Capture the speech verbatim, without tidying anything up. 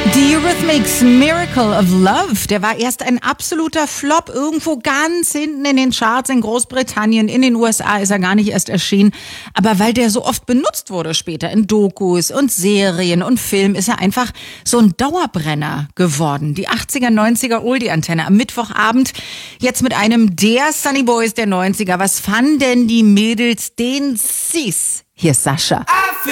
Die Eurythmics Miracle of Love, der war erst ein absoluter Flop, irgendwo ganz hinten in den Charts in Großbritannien, in den U S A ist er gar nicht erst erschienen, aber weil der so oft benutzt wurde später in Dokus und Serien und Film, ist er einfach so ein Dauerbrenner geworden. Die achtziger, neunziger Oldie-Antenne am Mittwochabend, jetzt mit einem der Sunny Boys der neunziger. Was fanden denn die Mädels den Sis? Hier ist Sascha.